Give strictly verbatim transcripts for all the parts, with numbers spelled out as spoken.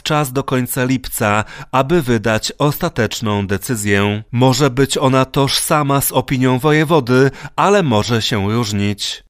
czas do końca lipca, aby wydać ostateczną decyzję. Może być ona tożsama z opinią wojewody, ale może się różnić.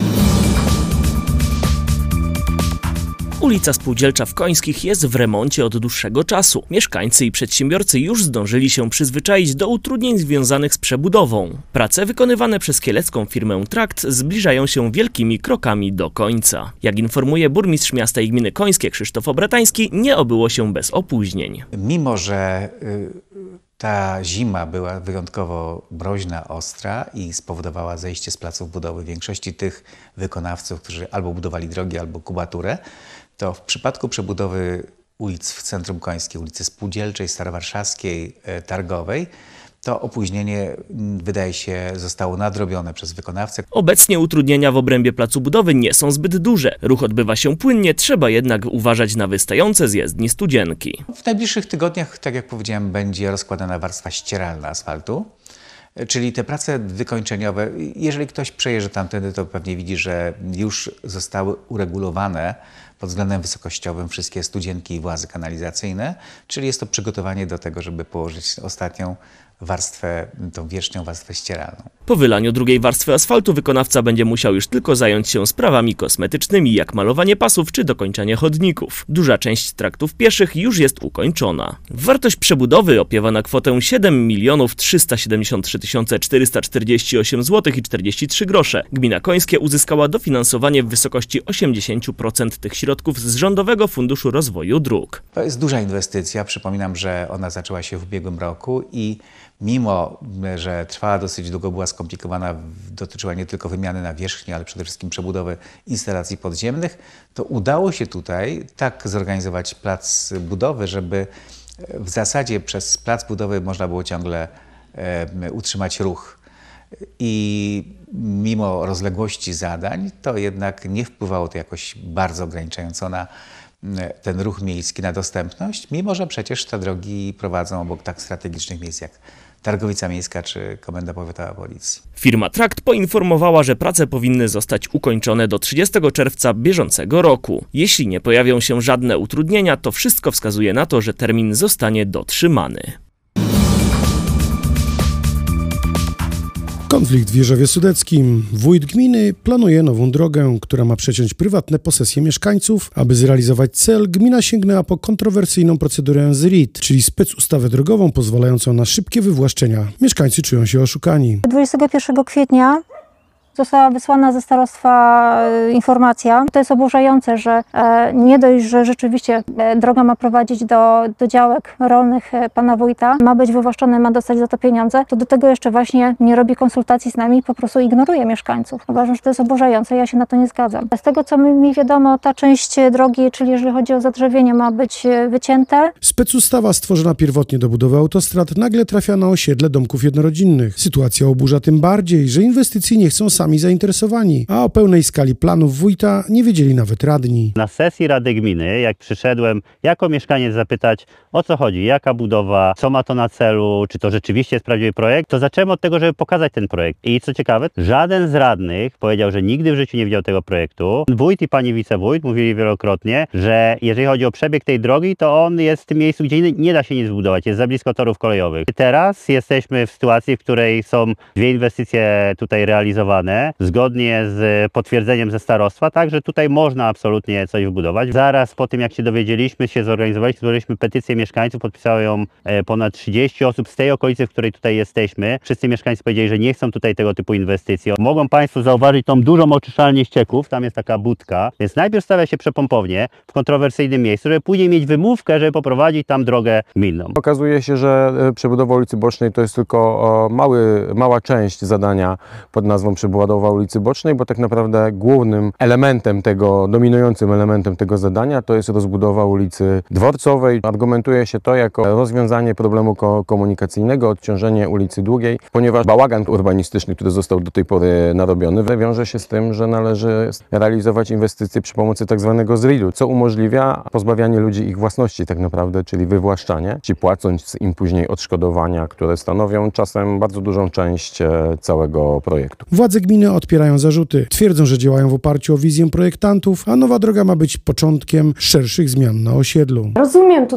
Ulica Spółdzielcza w Końskich jest w remoncie od dłuższego czasu. Mieszkańcy i przedsiębiorcy już zdążyli się przyzwyczaić do utrudnień związanych z przebudową. Prace wykonywane przez kielecką firmę Trakt zbliżają się wielkimi krokami do końca. Jak informuje burmistrz miasta i gminy Końskie Krzysztof Obratański, nie obyło się bez opóźnień. Mimo że y ta zima była wyjątkowo mroźna, ostra i spowodowała zejście z placów budowy większości tych wykonawców, którzy albo budowali drogi, albo kubaturę, to w przypadku przebudowy ulic w centrum Końskie, ulicy Spółdzielczej, Starowarszawskiej, Targowej, to opóźnienie, wydaje się, zostało nadrobione przez wykonawcę. Obecnie utrudnienia w obrębie placu budowy nie są zbyt duże. Ruch odbywa się płynnie, trzeba jednak uważać na wystające z jezdni Studzienki. W najbliższych tygodniach, tak jak powiedziałem, będzie rozkładana warstwa ścieralna asfaltu. Czyli te prace wykończeniowe, jeżeli ktoś przejeżdża tamtędy, to pewnie widzi, że już zostały uregulowane pod względem wysokościowym wszystkie studzienki i włazy kanalizacyjne, czyli jest to przygotowanie do tego, żeby położyć ostatnią warstwę, tą wierzchnią warstwę ścieralną. Po wylaniu drugiej warstwy asfaltu wykonawca będzie musiał już tylko zająć się sprawami kosmetycznymi, jak malowanie pasów czy dokończanie chodników. Duża część traktów pieszych już jest ukończona. Wartość przebudowy opiewa na kwotę siedem milionów trzysta siedemdziesiąt trzy tysiące czterysta czterdzieści osiem złotych i czterdzieści trzy grosze. Gmina Końskie uzyskała dofinansowanie w wysokości osiemdziesiąt procent tych środków z Rządowego Funduszu Rozwoju Dróg. To jest duża inwestycja. Przypominam, że ona zaczęła się w ubiegłym roku i mimo że trwała dosyć długo, była skomplikowana, dotyczyła nie tylko wymiany nawierzchni, ale przede wszystkim przebudowy instalacji podziemnych, to udało się tutaj tak zorganizować plac budowy, żeby w zasadzie przez plac budowy można było ciągle e, utrzymać ruch. I mimo rozległości zadań, to jednak nie wpływało to jakoś bardzo ograniczająco na ten ruch miejski, na dostępność, mimo że przecież te drogi prowadzą obok tak strategicznych miejsc jak Targowica Miejska czy Komenda Powiatowa Policji. Firma Trakt poinformowała, że prace powinny zostać ukończone do trzydziestego czerwca bieżącego roku. Jeśli nie pojawią się żadne utrudnienia, to wszystko wskazuje na to, że termin zostanie dotrzymany. Konflikt w Jeżowie Sudeckim. Wójt gminy planuje nową drogę, która ma przeciąć prywatne posesje mieszkańców. Aby zrealizować cel, gmina sięgnęła po kontrowersyjną procedurę Z R I D, czyli specustawę drogową pozwalającą na szybkie wywłaszczenia. Mieszkańcy czują się oszukani. dwudziestego pierwszego kwietnia została wysłana ze starostwa informacja. To jest oburzające, że nie dość, że rzeczywiście droga ma prowadzić do, do działek rolnych pana wójta, ma być wywłaszczony, ma dostać za to pieniądze, to do tego jeszcze właśnie nie robi konsultacji z nami, po prostu ignoruje mieszkańców. Uważam, że to jest oburzające, ja się na to nie zgadzam. Z tego, co mi wiadomo, ta część drogi, czyli jeżeli chodzi o zadrzewienie, ma być wycięte. Specustawa stworzona pierwotnie do budowy autostrad nagle trafia na osiedle domków jednorodzinnych. Sytuacja oburza tym bardziej, że inwestycji nie chcą sami zainteresowani, a o pełnej skali planów wójta nie wiedzieli nawet radni. Na sesji Rady Gminy, jak przyszedłem jako mieszkaniec zapytać, o co chodzi, jaka budowa, co ma to na celu, czy to rzeczywiście jest prawdziwy projekt, to zacząłem od tego, żeby pokazać ten projekt. I co ciekawe, żaden z radnych powiedział, że nigdy w życiu nie widział tego projektu. Wójt i pani wicewójt mówili wielokrotnie, że jeżeli chodzi o przebieg tej drogi, to on jest w tym miejscu, gdzie nie da się nic zbudować, jest za blisko torów kolejowych. Teraz jesteśmy w sytuacji, w której są dwie inwestycje tutaj realizowane, zgodnie z potwierdzeniem ze starostwa, także tutaj można absolutnie coś wbudować. Zaraz po tym, jak się dowiedzieliśmy, się zorganizowaliśmy, złożyliśmy petycję mieszkańców, podpisało ją ponad trzydzieści osób z tej okolicy, w której tutaj jesteśmy. Wszyscy mieszkańcy powiedzieli, że nie chcą tutaj tego typu inwestycji. Mogą Państwo zauważyć tą dużą oczyszczalnię ścieków, tam jest taka budka, więc najpierw stawia się przepompownię w kontrowersyjnym miejscu, żeby później mieć wymówkę, żeby poprowadzić tam drogę gminną. Okazuje się, że przebudowa ulicy Bocznej to jest tylko mały, mała część zadania pod nazwą przebudowa ulicy Bocznej, bo tak naprawdę głównym elementem tego, dominującym elementem tego zadania to jest rozbudowa ulicy Dworcowej. Argumentuje się to jako rozwiązanie problemu komunikacyjnego, odciążenie ulicy Długiej, ponieważ bałagan urbanistyczny, który został do tej pory narobiony, wiąże się z tym, że należy realizować inwestycje przy pomocy tak zwanego Z R I D-u, co umożliwia pozbawianie ludzi ich własności tak naprawdę, czyli wywłaszczanie, czy płacąc im później odszkodowania, które stanowią czasem bardzo dużą część całego projektu. Władze gminy odpierają zarzuty. Twierdzą, że działają w oparciu o wizję projektantów, a nowa droga ma być początkiem szerszych zmian na osiedlu. Rozumiem